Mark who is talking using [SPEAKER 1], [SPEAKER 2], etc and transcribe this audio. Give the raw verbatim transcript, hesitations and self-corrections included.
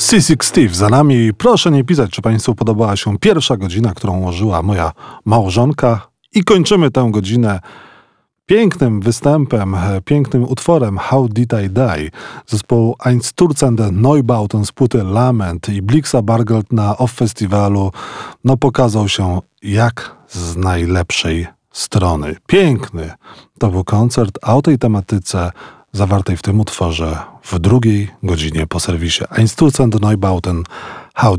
[SPEAKER 1] Sissy Steve za nami. Proszę nie pisać, czy Państwu podobała się pierwsza godzina, którą ułożyła moja małżonka. I kończymy tę godzinę pięknym występem, pięknym utworem How Did I Die zespołu Einstürzende Neubauten z płyty Lament i Blixa Bargeld na Off Festiwalu no pokazał się jak z najlepszej strony. Piękny to był koncert, a o tej tematyce zawartej w tym utworze w drugiej godzinie po serwisie Einstürzende Neubauten How